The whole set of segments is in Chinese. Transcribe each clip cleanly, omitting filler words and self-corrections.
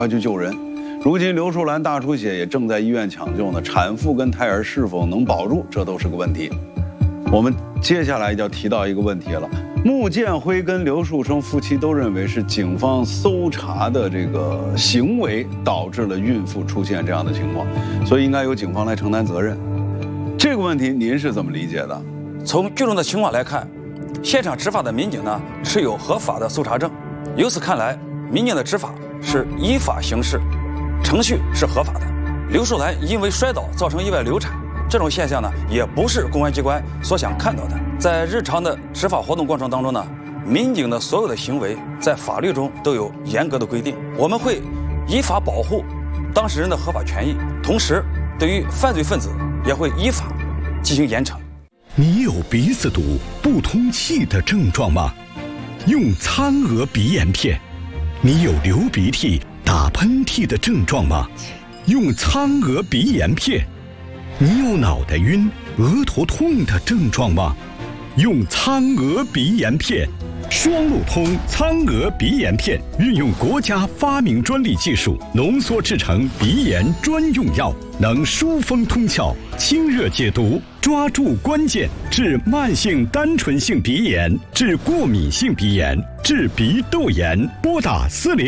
快去救人。如今刘淑兰大出血也正在医院抢救呢，产妇跟胎儿是否能保住，这都是个问题。我们接下来要提到一个问题了。穆建辉跟刘树生夫妻都认为是警方搜查的这个行为导致了孕妇出现这样的情况，所以应该由警方来承担责任。这个问题您是怎么理解的？ 从剧中的情况来看，现场执法的民警呢持有合法的搜查证，由此看来，民警的执法是依法行事，程序是合法的。刘淑兰因为摔倒造成意外流产，这种现象呢也不是公安机关所想看到的。在日常的执法活动过程当中呢，民警的所有的行为在法律中都有严格的规定，我们会依法保护当事人的合法权益，同时对于犯罪分子也会依法进行严惩。 你有鼻子堵、不通气的症状吗？用苍娥鼻炎片。你有流鼻涕、打喷嚏的症状吗？用苍娥鼻炎片。你有脑袋晕、额头痛的症状吗？用苍娥鼻炎片。双路通苍娥鼻炎片运用国家发明专利技术浓缩制成鼻炎专用药，能疏风通窍、清热解毒，抓住关键，治慢性单纯性鼻炎，治过敏性鼻炎，治鼻窦炎。拨打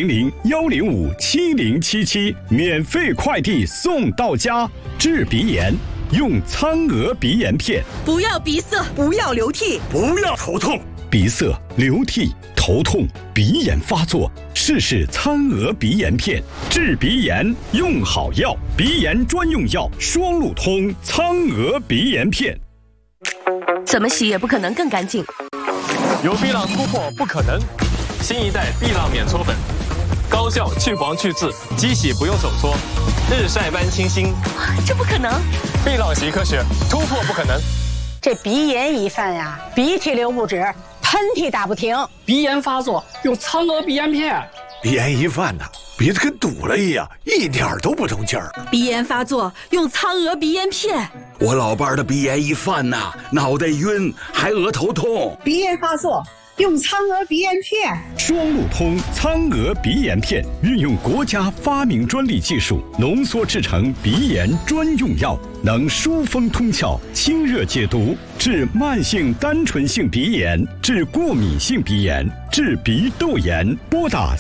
400-105-7077，免费快递送到家。治鼻炎用苍娥鼻炎片。 不要鼻塞，不要流涕， 不要头痛。鼻塞、流涕、头痛、鼻炎发作，试试苍娥鼻炎片，治鼻炎用好药，鼻炎专用药，双路通苍娥鼻炎片。 怎么洗也不可能更干净。 由碧浪突破不可能，新一代碧浪免搓粉，高效去黄去渍，机洗不用手搓，日晒般清新。 这不可能！ 碧浪习科学，突破不可能。 这鼻炎一犯呀，鼻涕流不止，喷嚏打不停。 鼻炎发作用苍娥鼻炎片。 鼻炎一犯呢，鼻子跟堵了一样，一点都不通气儿。 鼻炎发作用苍娥鼻炎片。 我老伴儿的鼻炎一犯呐，脑袋晕，还额头痛。 鼻炎发作用苍娥鼻炎片。 双路通苍娥鼻炎片运用国家发明专利技术浓缩制成鼻炎专用药，能疏风通窍、清热解毒，治慢性单纯性鼻炎，治过敏性鼻炎，治鼻窦炎。拨打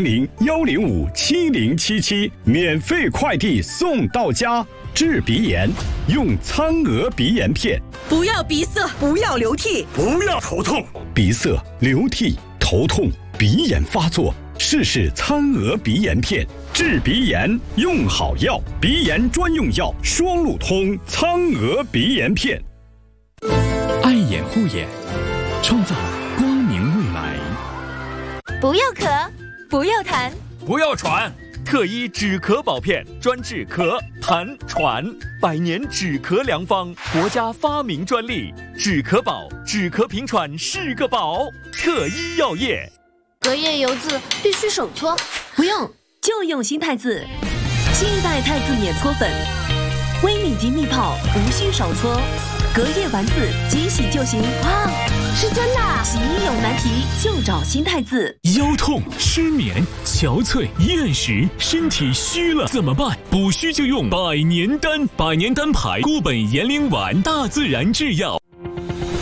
400-105-7077，免费快递送到家。治鼻炎用苍娥鼻炎片。 不要鼻塞，不要流涕， 不要头痛。 鼻塞、流涕、头痛、鼻炎发作，试试苍娥鼻炎片，治鼻炎用好药，鼻炎专用药，双路通苍娥鼻炎片。 爱眼护眼，创造光明未来。 不要咳，不要痰， 不要喘。 特医止咳宝片，专治咳、痰、喘，100年止咳良方，国家发明专利。止咳宝，止咳平喘是个宝。特医药业。 隔夜油渍必须手搓， 不用，就用新太字。新一代太字免搓粉，微米级密泡，无需手搓，隔夜完字即洗就行。 哇，是真的！ 洗衣有难题就找新太字。 腰痛、失眠、憔悴、厌食，身体虚了怎么办？补虚就用百年丹，百年丹牌固本延龄丸，大自然制药。